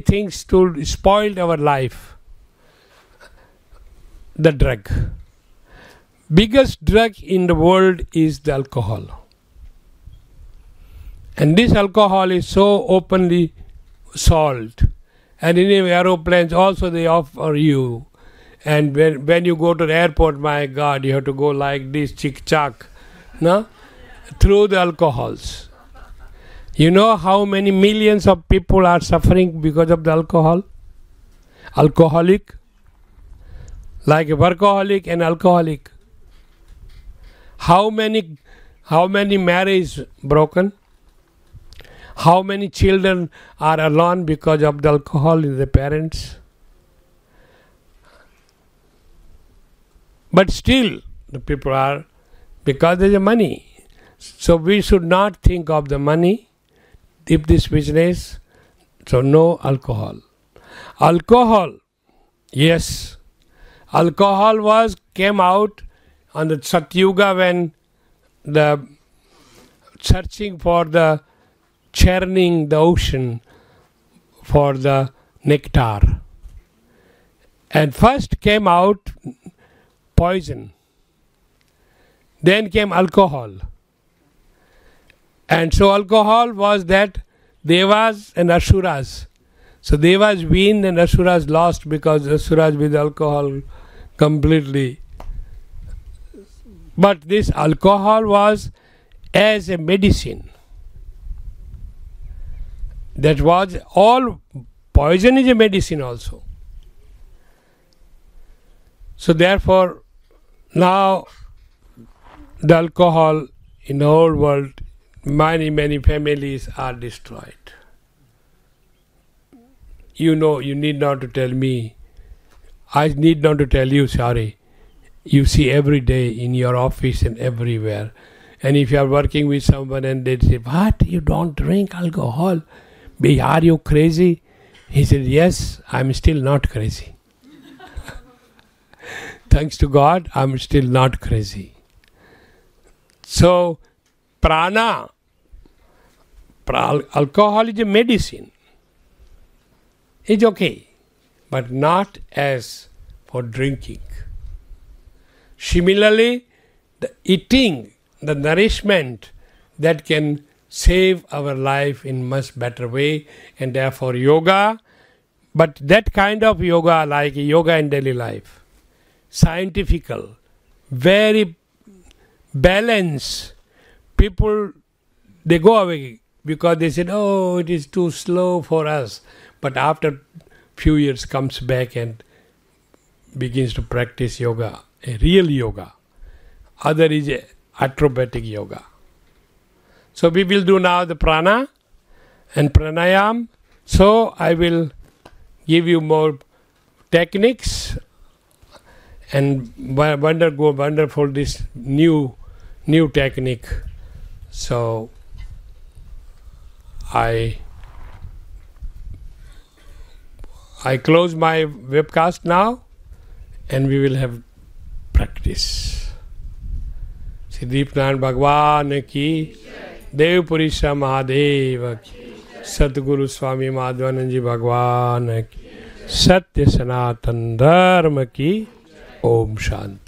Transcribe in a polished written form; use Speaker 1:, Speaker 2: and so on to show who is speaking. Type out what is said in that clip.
Speaker 1: things to spoil our life. The drug. Biggest drug in the world is the alcohol. And this alcohol is so openly sold. And in aeroplanes also they offer you. And when you go to the airport, my God, you have to go like this, chick-chack, no? Through the alcohols. You know how many millions of people are suffering because of the alcohol? Alcoholic, like a workaholic and alcoholic. How many marriages broken? How many children are alone because of the alcohol in the parents? But still, the people are, because there is money. So we should not think of the money, if this business, so no alcohol. Alcohol, yes. Alcohol came out on the Satyuga when the searching for the churning the ocean for the nectar. And first came out poison. Then came alcohol. And so alcohol was that Devas and Asuras. So Devas win and Asuras lost because Asuras with alcohol completely. But this alcohol was as a medicine. That was all, poison is a medicine also. So therefore, now the alcohol in the whole world, many families are destroyed. You know, you need not to tell me. I need not to tell you, sorry. You see every day in your office and everywhere. And if you are working with someone and they say, what, you don't drink alcohol? Are you crazy? He said, yes, I'm still not crazy. Thanks to God, I'm still not crazy. So, prana, alcohol is a medicine. It's okay, but not as for drinking. Similarly, the eating, the nourishment that can save our life in much better way, and therefore yoga, but that kind of yoga like yoga in daily life, scientifical, very balanced. People, they go away because they said, oh, it is too slow for us. But after few years comes back and begins to practice yoga, a real yoga. Other is a acrobatic yoga. So we will do now the prana and pranayam. So I will give you more techniques and wonderful this new technique. So I close my webcast now and we will have practice. Siddhipnan Bhagwan ki, Dev Purisha Mahadev ki, Satguru Swami Madhvanand Ji Bhagwan ki, Satya Sanatan Dharma ki, Om Shanti.